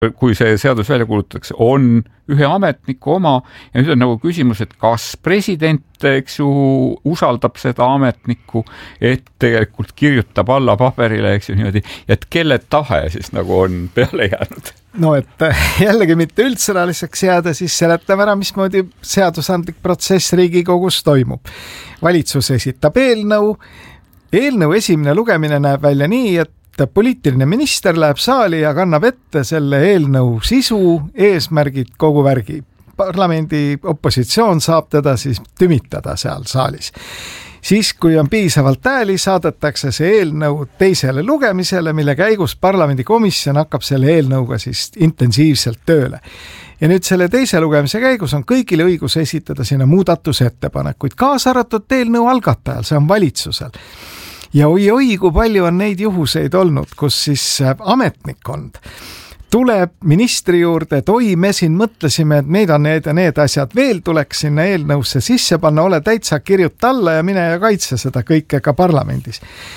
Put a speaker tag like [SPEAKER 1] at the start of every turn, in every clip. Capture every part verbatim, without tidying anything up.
[SPEAKER 1] kui see seadus välja kuulutatakse, on ühe ametniku oma ja nüüd on nagu küsimus, et kas president, eks ju, usaldab seda ametnikku, et tegelikult kirjutab alla paberile, eks ju, niimoodi, et kelle tahe siis nagu on peale jäänud.
[SPEAKER 2] No et jällegi mitte üldsõnaliseks jääda, siis seletame ära, mismoodi seadusandlik protsess Riigikogus toimub. Valitsus esitab eelnõu, eelnõu esimene lugemine näeb välja nii, et poliitiline minister läheb saali ja kannab ette selle eelnõu sisu, eesmärgid, kogu värgi. Parlamendi opositsioon saab teda siis tümitada seal saalis. Siis, kui on piisavalt hääli, saadetakse see eelnõu teisele lugemisele, mille käigus parlamendikomisjon hakkab selle eelnõuga siis intensiivselt tööle. Ja nüüd selle teise lugemise käigus on kõigile õigus esitada sinna muudatusettepanekuid, kaasa arvatud eelnõu algatajal, see on valitsusel. Ja oi-oi, kui palju on neid juhuseid olnud, kus siis ametnikkond tuleb ministri juurde, et oi, me siin mõtlesime, et meid on need ja need asjad veel tuleks sinna eelnõusse sisse panna, ole täitsa kirjuta alla ja mine ja kaitse seda kõike ka parlamendis.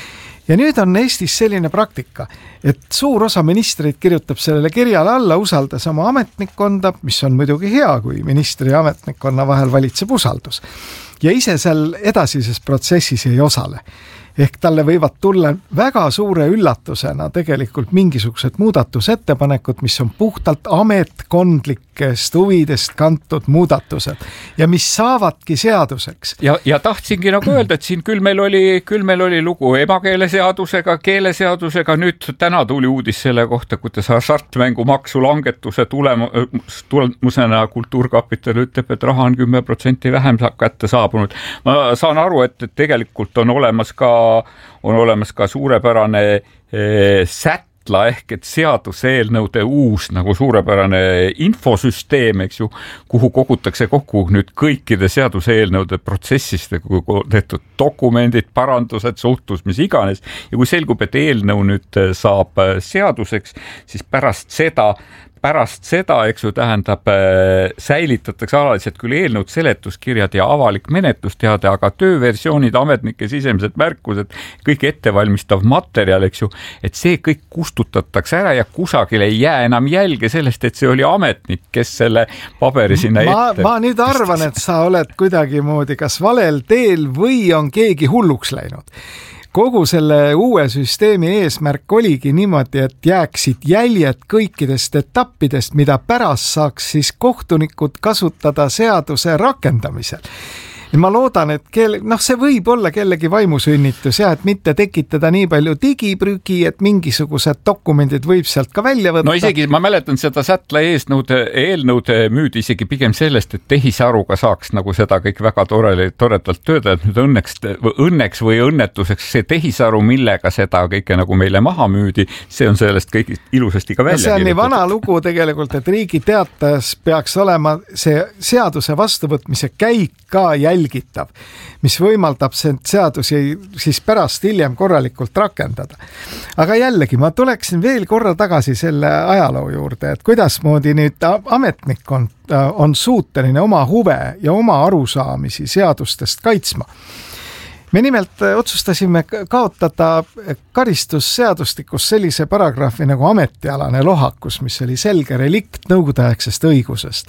[SPEAKER 2] Ja nüüd on Eestis selline praktika, et suur osa ministreid kirjutab sellele kirjale alla, usaldas oma ametnikkonda, mis on muidugi hea, kui ministri ja ametnikkonna vahel valitseb usaldus. Ja ise seal edasises protsessis ei osale. Ehk talle võivad tulla väga suure üllatusena tegelikult mingisugused muudatusettepanekud, mis on puhtalt ametkondlikest huvidest kantud muudatused ja mis saavadki seaduseks.
[SPEAKER 1] Ja, ja tahtsingi nagu öelda, et siin küll meil oli, küll meil oli lugu emakeeleseadusega, keeleseadusega, nüüd täna tuli uudis selle kohta, kuidas hasartmängumaksu langetuse tulem, tulemusena Kultuurkapital ütleb, et raha on kümme protsenti vähem kätte saabunud. Ma saan aru, et tegelikult on olemas ka on olemas ka suurepärane eh, sätla ehk et seaduseelnõude uus nagu suurepärane infosüsteem, eks ju, kuhu kogutakse kokku nüüd kõikide seaduseelnõude protsessist, tehtud dokumendid, parandused, suhtlus, mis iganes. Ja kui selgub, et eelnõu nüüd saab seaduseks, siis pärast seda pärast seda, eks ju, tähendab, säilitatakse alaliselt küll eelnõud, seletuskirjad ja avalik menetlusteade, aga tööversioonid, ametnike sisemised märkused, kõik ettevalmistav materjal, eks ju, et see kõik kustutatakse ära ja kusagil ei jää enam jälge sellest, et see oli ametnik, kes selle paberi sinna
[SPEAKER 2] ma,
[SPEAKER 1] ette.
[SPEAKER 2] Ma nüüd arvan, et sa oled kuidagi moodi kas valel teel või on keegi hulluks läinud. Kogu selle uue süsteemi eesmärk oligi niimoodi, et jääksid jäljed kõikidest etappidest, mida pärast saaks siis kohtunikud kasutada seaduse rakendamisel. Ja ma loodan, et kelle, noh, see võib olla kellegi vaimusünnitus ja et mitte tekitada nii palju digiprügi, et mingisugused dokumendid võib sealt ka välja võtta.
[SPEAKER 1] No isegi ma mäletan seda sätla eesnõude, eelnõude müüdi isegi pigem sellest, et tehisaruga saaks nagu seda kõik väga tore, toredalt tööda, et nüüd õnneks, õnneks või õnnetuseks see tehisaru, millega seda kõike nagu meile maha müüdi, see on sellest kõik ilusasti ka välja
[SPEAKER 2] kirjutatud. See on nii vana lugu tegelikult, et Riigi Teatajas peaks olema see seaduse vastuvõtmise käik ka jälgitav, mis võimaldab see seadusi siis pärast hiljem korralikult rakendada. Aga jällegi, ma tuleksin veel korra tagasi selle ajaloo juurde, et kuidas moodi nüüd ametnikkond on suuteline oma huve ja oma arusaamisi seadustest kaitsma. Me nimelt otsustasime kaotada karistusseadustikus sellise paragrahvi nagu ametialane lohakus, mis oli selge relikt nõukogudeaegsest õigusest.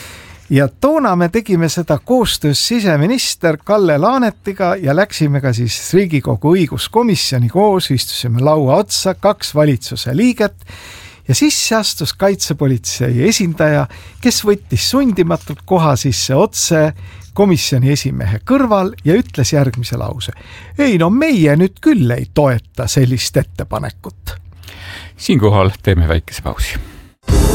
[SPEAKER 2] Ja toona me tegime seda koostöös siseminister Kalle Laanetiga ja läksime ka siis Riigikogu õiguskomisjoni koos, istusime laua otsa, kaks valitsuse liiget ja sisse astus kaitsepolitsei esindaja, kes võttis sundimatult koha sisse otse komisjoni esimehe kõrval ja ütles järgmise lause. Ei no meie nüüd küll ei toeta sellist ettepanekut.
[SPEAKER 1] Siinkohal teeme väikese pausi.